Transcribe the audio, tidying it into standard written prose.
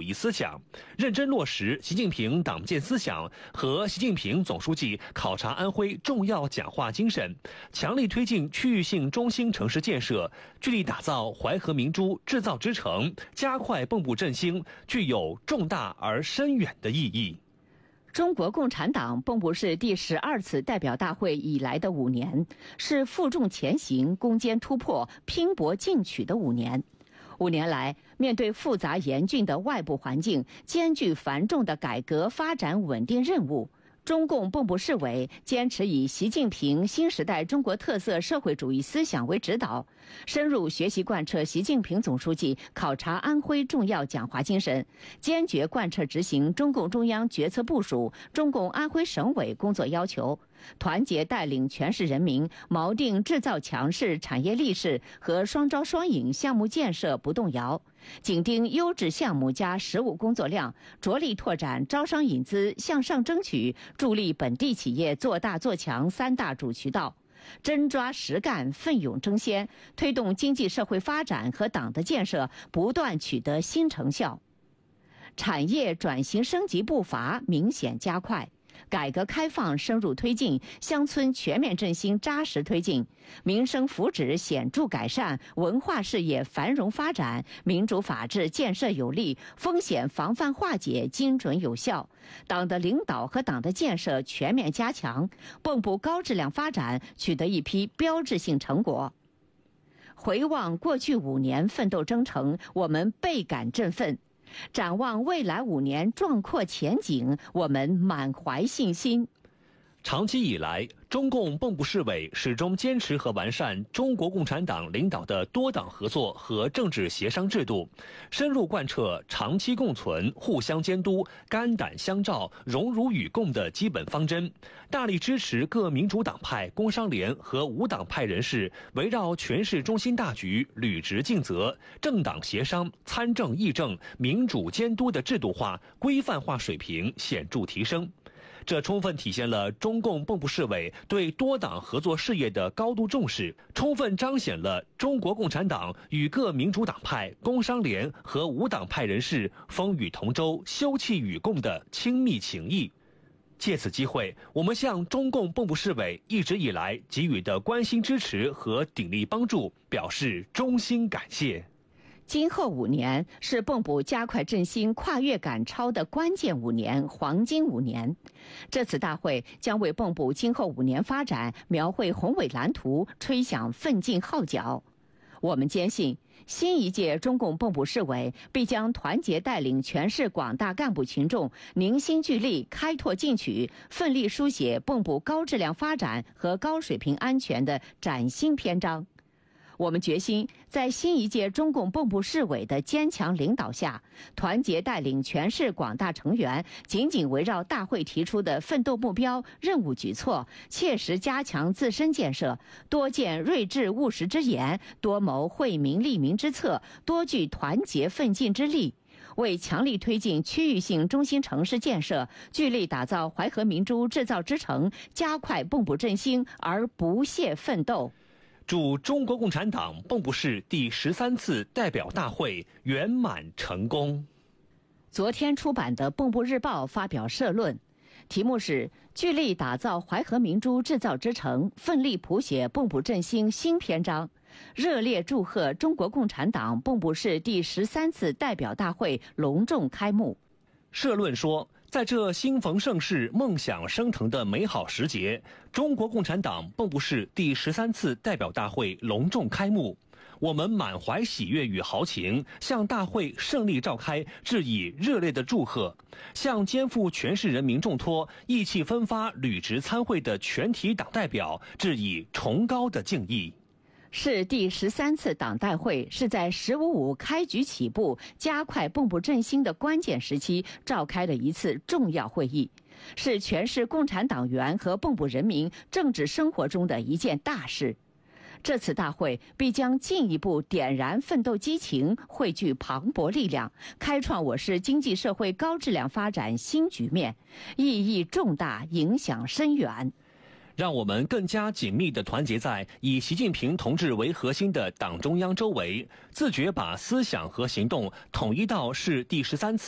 义思想，认真落实习近平党建思想和习近平总书记考察安徽重要讲话精神，强力推进区域性中心城市建设，聚力打造淮河明珠制造之城，加快蚌埠振兴，具有重大而深远的意义。 中国共产党蚌埠市第12次代表大会以来的5年，是负重前行、攻坚突破、拼搏进取的5年。5年来，面对复杂严峻的外部环境，艰巨繁重的改革发展稳定任务，中共蚌埠市委坚持以习近平新时代中国特色社会主义思想为指导，深入学习贯彻习近平总书记考察安徽重要讲话精神，坚决贯彻执行中共中央决策部署、中共安徽省委工作要求，团结带领全市人民锚定制造强市、产业立市和双招双引项目建设不动摇，紧盯优质项目加实务工作量，着力拓展招商引资向上争取，助力本地企业做大做强3大主渠道，真抓实干，奋勇争先，推动经济社会发展和党的建设不断取得新成效。产业转型升级步伐明显加快，改革开放深入推进，乡村全面振兴扎实推进，民生福祉显著改善，文化事业繁荣发展，民主法治建设有力，风险防范化解精准有效，党的领导和党的建设全面加强，蚌埠高质量发展取得一批标志性成果。回望过去5年奋斗征程，我们倍感振奋。展望未来5年壮阔前景，我们满怀信心。 长期以来，中共蚌埠市委始终坚持和完善中国共产党领导的多党合作和政治协商制度，深入贯彻长期共存、互相监督、肝胆相照、荣辱与共的基本方针，大力支持各民主党派、工商联和无党派人士围绕全市中心大局履职尽责，政党协商、参政议政、民主监督的制度化、规范化水平显著提升。这充分体现了中共蚌埠市委对多党合作事业的高度重视，充分彰显了中国共产党与各民主党派、工商联和无党派人士风雨同舟、休戚与共的亲密情谊。借此机会，我们向中共蚌埠市委一直以来给予的关心支持和鼎力帮助表示衷心感谢。 今后5年是蚌埠加快振兴、跨越赶超的关键5年、黄金5年。这次大会将为蚌埠今后5年发展描绘宏伟蓝图，吹响奋进号角。我们坚信，新一届中共蚌埠市委必将团结带领全市广大干部群众，凝心聚力，开拓进取，奋力书写蚌埠高质量发展和高水平安全的崭新篇章。我们决心在新一届中共蚌埠市委的坚强领导下，团结带领全市广大成员，紧紧围绕大会提出的奋斗目标、任务举措，切实加强自身建设，多见睿智务实之言，多谋惠民利民之策，多聚团结奋进之力，为强力推进区域性中心城市建设，聚力打造淮河明珠制造之城，加快蚌埠振兴而不懈奋斗。 祝中国共产党蚌埠市第13次代表大会圆满成功。 昨天出版的《蚌埠日报》发表社论，题目是“聚力打造淮河明珠制造之城，奋力谱写蚌埠振兴新篇章”，热烈祝贺中国共产党蚌埠市第13次代表大会隆重开幕。 社论说，在这兴逢盛世、梦想升腾的美好时节，中国共产党蚌埠市第13次代表大会隆重开幕。我们满怀喜悦与豪情，向大会胜利召开致以热烈的祝贺，向肩负全市人民重托、意气风发履职参会的全体党代表致以崇高的敬意。 是第13次党代会是在“15.5”开局起步、加快蚌埠振兴的关键时期召开的一次重要会议，是全市共产党员和蚌埠人民政治生活中的一件大事。这次大会必将进一步点燃奋斗激情，汇聚磅礴力量，开创我市经济社会高质量发展新局面，意义重大，影响深远。 让我们更加紧密地团结在以习近平同志为核心的党中央周围，自觉把思想和行动统一到市第13次